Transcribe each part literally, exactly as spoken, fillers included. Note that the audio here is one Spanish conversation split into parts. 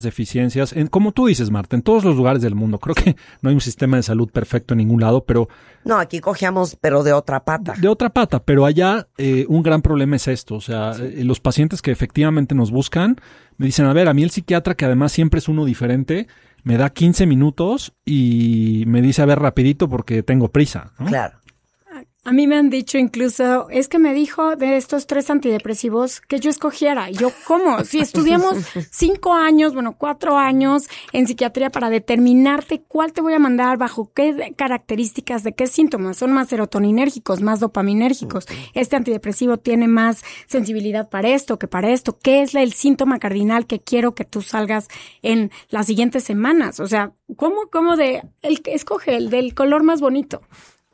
deficiencias, en, como tú dices, Marta, en todos los lugares del mundo. Creo que no hay un sistema de salud perfecto en ningún lado, pero... No, aquí cojeamos, pero de otra pata. De otra pata, pero allá eh, un gran problema es esto. O sea, sí. eh, los pacientes que efectivamente nos buscan me dicen, a ver, a mí el psiquiatra, que además siempre es uno diferente, me da quince minutos y me dice, a ver, rapidito porque tengo prisa, ¿no? Claro. A mí me han dicho incluso, es que me dijo de estos tres antidepresivos que yo escogiera. Y yo, ¿cómo? Si estudiamos cinco años, bueno, cuatro años en psiquiatría para determinarte cuál te voy a mandar, bajo qué características, de qué síntomas. Son más serotoninérgicos, más dopaminérgicos. Este antidepresivo tiene más sensibilidad para esto que para esto. ¿Qué es el síntoma cardinal que quiero que tú salgas en las siguientes semanas? O sea, ¿cómo, cómo de, el que escoge el del color más bonito?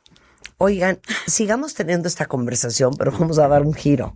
Oigan, sigamos teniendo esta conversación, pero vamos a dar un giro.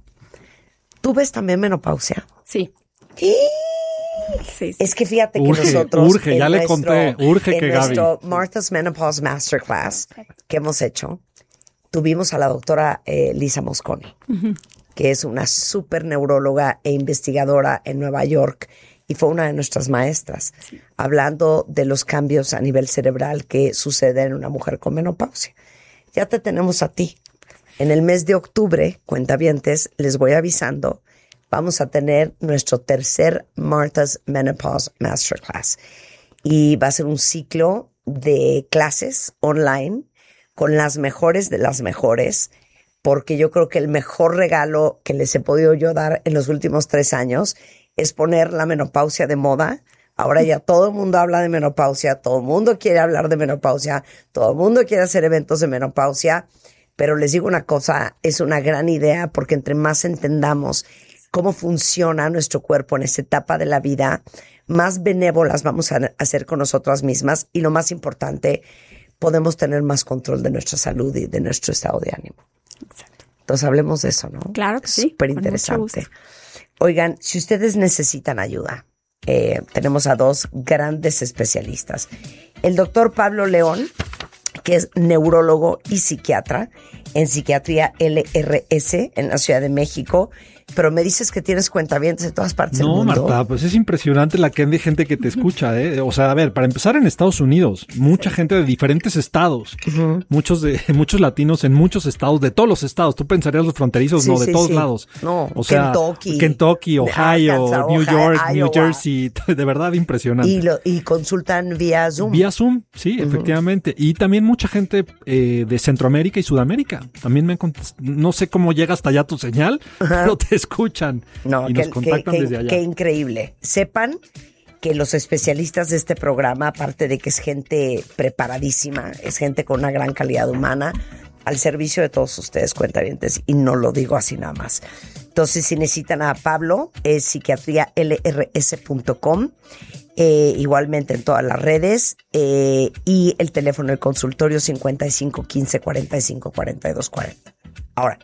¿Tú ves también menopausia? Sí. ¿Sí? Sí, sí. Es que fíjate que urge, nosotros... Urge, ya le conté, urge en que nuestro Gaby. Martha's Menopause Masterclass que hemos hecho, tuvimos a la doctora eh, Lisa Mosconi, uh-huh. que es una súper neuróloga e investigadora en Nueva York, y fue una de nuestras maestras, sí. hablando de los cambios a nivel cerebral que suceden en una mujer con menopausia. Ya te tenemos a ti. En el mes de octubre, cuentavientes, les voy avisando, vamos a tener nuestro tercer Martha's Menopause Masterclass. Y va a ser un ciclo de clases online con las mejores de las mejores, porque yo creo que el mejor regalo que les he podido yo dar en los últimos tres años es poner la menopausia de moda. Ahora ya todo el mundo habla de menopausia, todo el mundo quiere hablar de menopausia, todo el mundo quiere hacer eventos de menopausia, pero les digo una cosa, es una gran idea porque entre más entendamos cómo funciona nuestro cuerpo en esta etapa de la vida, más benévolas vamos a hacer con nosotras mismas y lo más importante, podemos tener más control de nuestra salud y de nuestro estado de ánimo. Exacto. Entonces hablemos de eso, ¿no? Claro que sí. Súper interesante. Oigan, si ustedes necesitan ayuda, Eh, tenemos a dos grandes especialistas. El doctor Pablo León, que es neurólogo y psiquiatra en Psiquiatría L R S en la Ciudad de México. Pero me dices que tienes cuentavientes de todas partes no, del mundo. No, Marta, pues es impresionante la cantidad de gente que te escucha, ¿eh? O sea, a ver, para empezar en Estados Unidos, mucha sí. gente de diferentes estados, uh-huh. muchos de muchos latinos en muchos estados, de todos los estados. Tú pensarías los fronterizos, sí, no, de sí, todos sí. lados. No, o sea, Kentucky, Kentucky, Ohio, Arkansas, New Ohio, York, Iowa. New Jersey, de verdad impresionante. Y, lo, y consultan vía Zoom. Vía Zoom, sí, uh-huh. efectivamente. Y también mucha gente eh, de Centroamérica y Sudamérica. También me contest... no sé cómo llega hasta allá tu señal, uh-huh. pero te escuchan. No, y que, nos contactan que, desde allá. Qué increíble. Sepan que los especialistas de este programa, aparte de que es gente preparadísima, es gente con una gran calidad humana, al servicio de todos ustedes, cuentavientes, y no lo digo así nada más. Entonces, si necesitan a Pablo, es psiquiatría l r s punto com, eh, igualmente en todas las redes, eh, y el teléfono del consultorio cincuenta y cinco quince cuarenta y cinco cuarenta y dos cuarenta. Ahora,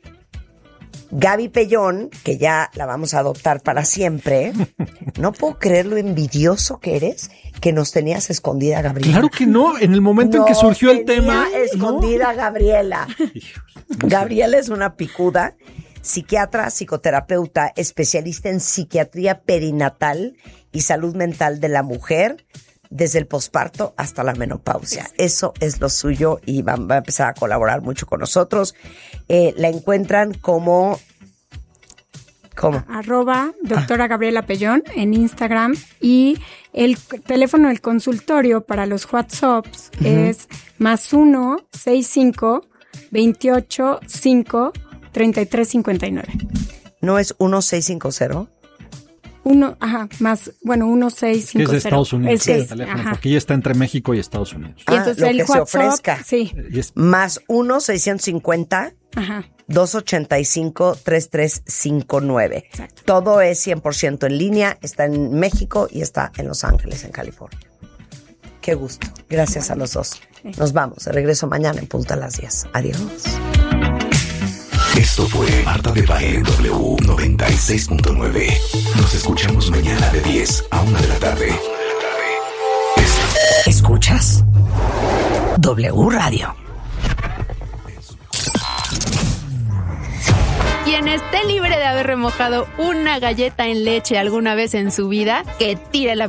Gaby Pellón, que ya la vamos a adoptar para siempre, no puedo creer lo envidioso que eres, que nos tenías escondida, Gabriela. Claro que no, en el momento no en que surgió el tema. escondida, ¿no? Gabriela. Gabriela es una picuda, psiquiatra, psicoterapeuta, especialista en psiquiatría perinatal y salud mental de la mujer, desde el posparto hasta la menopausia. Eso es lo suyo y va, va a empezar a colaborar mucho con nosotros. Eh, la encuentran como... ¿Cómo? Arroba doctora Gabriela Pellón en Instagram, y el teléfono del consultorio para los WhatsApps uh-huh. es más uno seis cinco veintiocho cinco treinta y tres cincuenta y nueve. ¿No es uno seis cinco cero? Uno, ajá, más, bueno, uno seis cinco cero. Que es de Estados Unidos, es que el es, teléfono, ajá. porque ella está entre México y Estados Unidos. Ah, y entonces lo el que WhatsApp, se ofrezca. Sí. Es, más uno seiscientos cincuenta ajá. doscientos ochenta y cinco treinta y tres cincuenta y nueve. Exacto. Todo es cien por ciento en línea, está en México y está en Los Ángeles, en California. Qué gusto. Gracias bueno. a los dos. Sí. Nos vamos. De regreso mañana en punto a las diez. Adiós. Esto fue Marta de Baile W noventa y seis punto nueve. Nos escuchamos mañana de diez a una de la tarde. ¿Escuchas? W Radio. Quien esté libre de haber remojado una galleta en leche alguna vez en su vida, que tire la